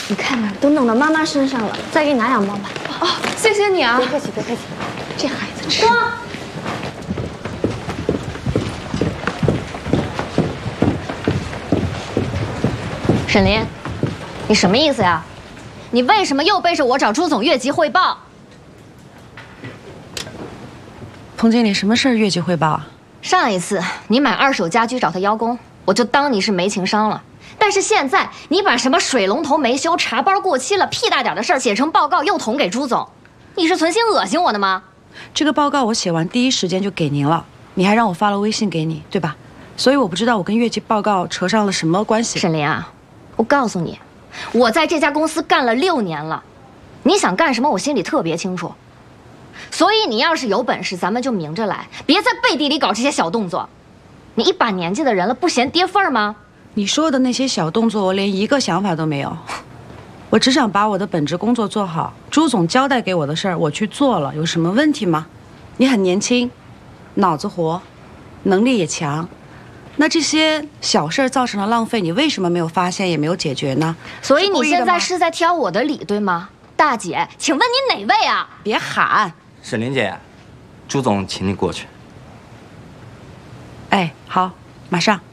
你看看，都弄到妈妈身上了，再给你拿2包吧。 哦，谢谢你啊！ 别客气，别客气。 这孩子吃。 沈林，你什么意思呀？你为什么又背着我找朱总越级汇报？ 彭经理，什么事儿越级汇报？ 上一次你买2手家居找他邀功，我就当你是没情商了。但是现在你把什么水龙头没修、茶包过期了，屁大点的事儿写成报告又捅给朱总，你是存心恶心我的吗？ 这个报告我写完第一时间就给您了，你还让我发了微信给你，对吧？所以我不知道我跟越级报告扯上了什么关系。 沈林啊，我告诉你，我在这家公司干了6年了，你想干什么我心里特别清楚。所以你要是有本事，咱们就明着来，别在背地里搞这些小动作。你一把年纪的人了，不嫌跌份儿吗？ 你说的那些小动作，我连一个想法都没有。我只想把我的本职工作做好。朱总交代给我的事儿，我去做了，有什么问题吗？你很年轻，脑子活，能力也强。那这些小事儿造成了浪费，你为什么没有发现，也没有解决呢？ 所以你现在是在挑我的理，对吗？大姐，请问你哪位啊？ 别喊。 沈林姐，朱总请你过去。 哎，好，马上。